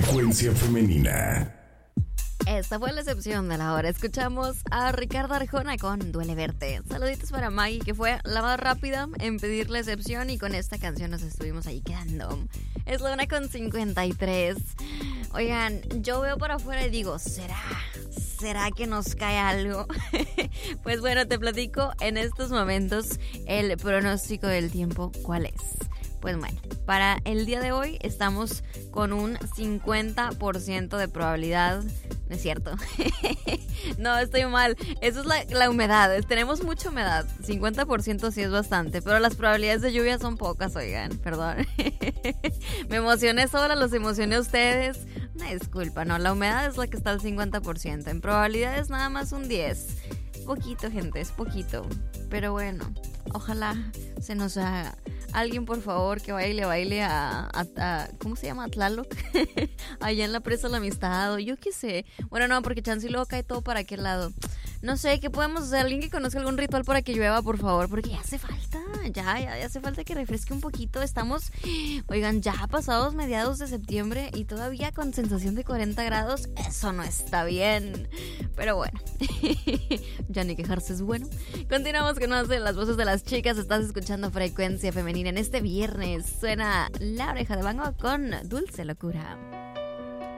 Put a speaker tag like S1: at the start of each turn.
S1: Frecuencia femenina.
S2: Esta fue la excepción de la hora. Escuchamos a Ricardo Arjona con Duele Verte. Saluditos para Maggie, que fue la más rápida en pedir la excepción, y con esta canción nos estuvimos ahí quedando. Es la 1:53. Oigan, yo veo para afuera y digo, ¿será que nos cae algo? Pues bueno, te platico en estos momentos el pronóstico del tiempo. ¿Cuál es? Pues bueno, para el día de hoy estamos con un 50% de probabilidad. No es cierto. No, estoy mal. Eso es la humedad. Tenemos mucha humedad. 50% sí es bastante, pero las probabilidades de lluvia son pocas, oigan. Perdón. Me emocioné sola, los emocioné a ustedes. Una disculpa, no. La humedad es la que está al 50%. En probabilidades nada más un 10%. Es poquito, gente, es poquito. Pero bueno, ojalá se nos haga. Alguien, por favor, que baile a ¿cómo se llama? Tlaloc. Allá en la Presa de la Amistad, o yo qué sé. Bueno, no, porque chance y luego cae todo para aquel lado. No sé, ¿qué podemos hacer? Alguien que conozca algún ritual para que llueva, por favor, porque ya hace falta. Ya hace falta que refresque un poquito. Estamos, oigan, ya pasados mediados de septiembre y todavía con sensación de 40 grados. Eso no está bien. Pero bueno, ya ni quejarse es bueno. Continuamos con más de las voces de las chicas. Estás escuchando Frecuencia Femenina en este viernes. Suena La Oreja de Van Gogh con Dulce Locura.